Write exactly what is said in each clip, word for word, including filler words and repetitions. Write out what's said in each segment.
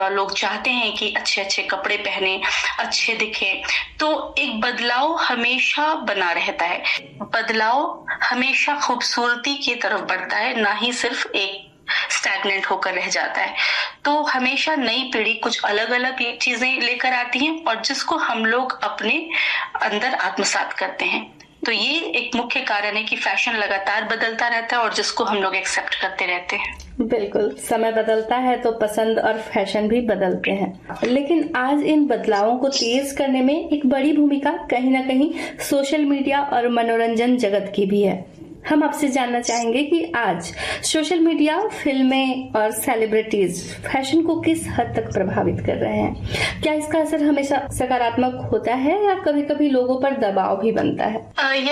लोग चाहते हैं कि अच्छे अच्छे कपड़े पहने, अच्छे दिखे, तो एक बदलाव हमेशा बना रहता है। बदलाव हमेशा खूबसूरती की तरफ बढ़ता है, ना ही सिर्फ एक स्टैग्नेंट होकर रह जाता है। तो हमेशा नई पीढ़ी कुछ अलग अलग चीजें लेकर आती है और जिसको हम लोग अपने अंदर आत्मसात करते हैं। तो ये एक मुख्य कारण है कि फैशन लगातार बदलता रहता है और जिसको हम लोग एक्सेप्ट करते रहते हैं। बिल्कुल, समय बदलता है तो पसंद और फैशन भी बदलते हैं, लेकिन आज इन बदलावों को तेज करने में एक बड़ी भूमिका कहीं ना कहीं सोशल मीडिया और मनोरंजन जगत की भी है। हम आपसे जानना चाहेंगे कि आज सोशल मीडिया, फिल्में और सेलिब्रिटीज फैशन को किस हद तक प्रभावित कर रहे हैं? क्या इसका असर हमेशा सकारात्मक होता है या कभी कभी लोगों पर दबाव भी बनता है?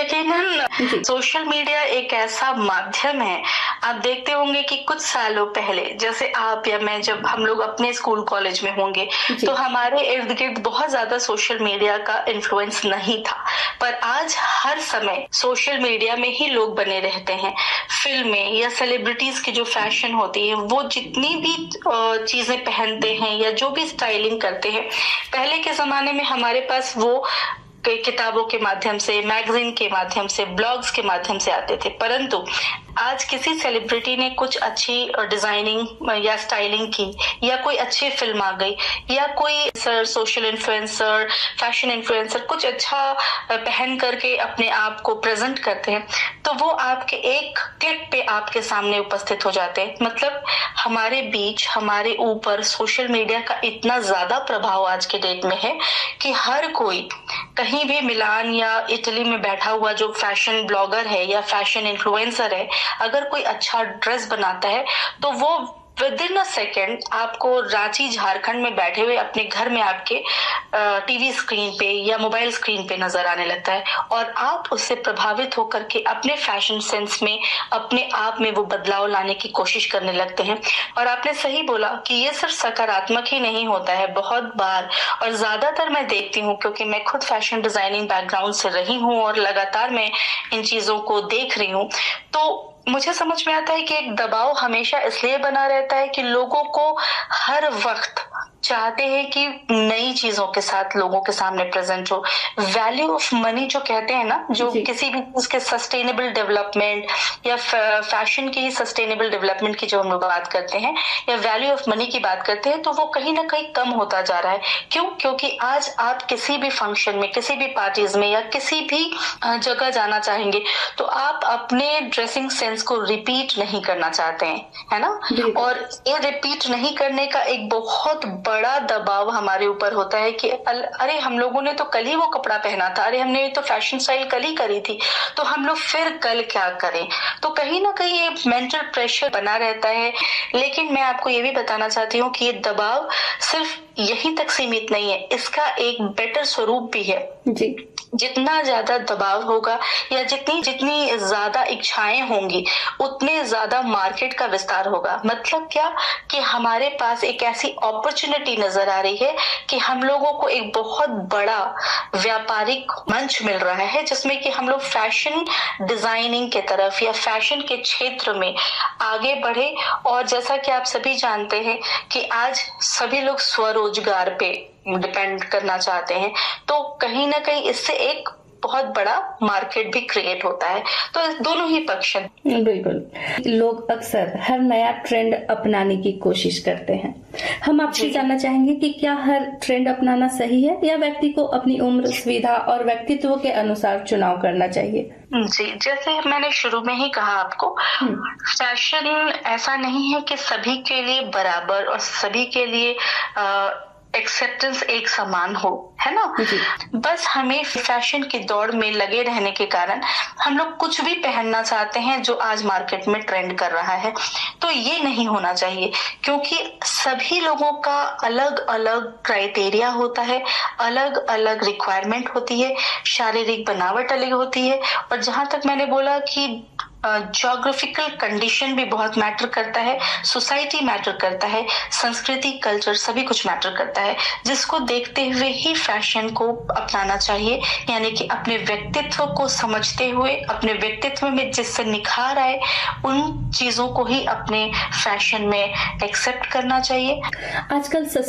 यकीनन सोशल मीडिया एक ऐसा माध्यम है। आप देखते होंगे कि कुछ सालों पहले, जैसे आप या मैं, जब हम लोग अपने स्कूल कॉलेज में होंगे तो हमारे इर्द गिर्द बहुत ज्यादा सोशल मीडिया का इन्फ्लुएंस नहीं था, पर आज हर समय सोशल मीडिया में ही लोग बने रहते हैं। फिल्में या सेलिब्रिटीज की जो फैशन होती है, वो जितनी भी चीजें पहनते हैं या जो भी स्टाइलिंग करते हैं, पहले के जमाने में हमारे पास वो किताबों के माध्यम से, मैगजीन के माध्यम से, ब्लॉग्स के माध्यम से आते थे। परंतु आज किसी सेलिब्रिटी ने कुछ अच्छी डिजाइनिंग या स्टाइलिंग की या कोई अच्छी फिल्म आ गई या कोई sir social influencer, fashion influencer कुछ अच्छा पहन करके अपने आप को प्रेजेंट करते हैं, तो वो आपके एक क्लिक पे आपके सामने उपस्थित हो जाते हैं। मतलब हमारे बीच, हमारे ऊपर सोशल मीडिया का इतना ज्यादा प्रभाव आज के डेट में है कि हर कोई कहीं भी मिलान या इटली में बैठा हुआ जो फैशन ब्लॉगर है या फैशन इन्फ्लुएंसर है, अगर कोई अच्छा ड्रेस बनाता है तो वो विद इन अ सेकेंड आपको रांची, झारखंड में बैठे हुए अपने घर में आपके टीवी स्क्रीन पे या मोबाइल स्क्रीन पे नजर आने लगता है और आप उससे प्रभावित होकर के अपने फैशन सेंस में, अपने आप में वो बदलाव लाने की कोशिश करने लगते हैं। और आपने सही बोला कि ये सिर्फ सकारात्मक ही नहीं होता है, बहुत बार और ज्यादातर मैं देखती हूँ, क्योंकि मैं खुद फैशन डिजाइनिंग बैकग्राउंड से रही हूँ और लगातार मैं इन चीजों को देख रही हूँ, तो मुझे समझ में आता है कि एक दबाव हमेशा इसलिए बना रहता है कि लोगों को हर वक्त चाहते हैं कि नई चीजों के साथ लोगों के सामने प्रेजेंट हो। वैल्यू ऑफ मनी जो कहते हैं ना, जो किसी भी चीज के सस्टेनेबल डेवलपमेंट या फैशन की सस्टेनेबल डेवलपमेंट की जो हम लोग बात करते हैं या वैल्यू ऑफ मनी की बात करते हैं, तो वो कहीं ना कहीं कम होता जा रहा है। क्यों? क्योंकि आज आप किसी भी फंक्शन में, किसी भी पार्टीज में या किसी भी जगह जाना चाहेंगे तो आप अपने ड्रेसिंग सेंस को रिपीट नहीं करना चाहते हैं, है ना? और ये रिपीट नहीं करने का एक बहुत बड़ा दबाव हमारे ऊपर होता है कि अरे हम लोगों ने तो कल ही वो कपड़ा पहना था, अरे हमने तो फैशन स्टाइल कल ही करी थी, तो हम लोग फिर कल क्या करें? तो कहीं ना कहीं ये मेंटल प्रेशर बना रहता है। लेकिन मैं आपको ये भी बताना चाहती हूँ कि ये दबाव सिर्फ यहीं तक सीमित नहीं है, इसका एक बेटर स्वरूप भी है जी। जितना ज्यादा दबाव होगा या जितनी जितनी ज्यादा इच्छाएं होंगी, उतने ज्यादा मार्केट का विस्तार होगा। मतलब क्या कि हमारे पास एक ऐसी अपॉर्चुनिटी नजर आ रही है कि हम लोगों को एक बहुत बड़ा व्यापारिक मंच मिल रहा है, जिसमें कि हम लोग फैशन डिजाइनिंग के तरफ या फैशन के क्षेत्र में आगे बढ़े। और जैसा कि आप सभी जानते हैं कि आज सभी लोग स्वरोजगार पे डिपेंड करना चाहते हैं, तो कहीं ना कहीं इससे एक बहुत बड़ा मार्केट भी क्रिएट होता है। तो दोनों ही पक्ष हैं। बिल्कुल, लोग अक्सर हर नया ट्रेंड अपनाने की कोशिश करते हैं। हम आपसे जानना चाहेंगे कि क्या हर ट्रेंड अपनाना सही है या व्यक्ति को अपनी उम्र, सुविधा और व्यक्तित्व के अनुसार चुनाव करना चाहिए? जी, जैसे मैंने शुरू में ही कहा आपको, फैशन ऐसा नहीं है कि सभी के लिए बराबर और सभी के लिए आ, एक्सेप्टेंस एक समान हो, है ना? बस हमें फैशन की दौड़ में लगे रहने के कारण हम लोग कुछ भी पहनना चाहते हैं जो आज मार्केट में ट्रेंड कर रहा है, तो ये नहीं होना चाहिए, क्योंकि सभी लोगों का अलग अलग क्राइटेरिया होता है, अलग अलग रिक्वायरमेंट होती है, शारीरिक बनावट अलग होती है। और जहां तक मैंने बोला कि ज्योग्राफिकल कंडीशन भी बहुत मैटर करता है, सोसाइटी मैटर करता है, संस्कृति, कल्चर सभी कुछ मैटर करता है, जिसको देखते हुए ही फैशन को अपनाना चाहिए। यानी कि अपने व्यक्तित्व को समझते हुए, अपने व्यक्तित्व में जिससे निखार आए उन चीजों को ही अपने फैशन में एक्सेप्ट करना चाहिए। आजकल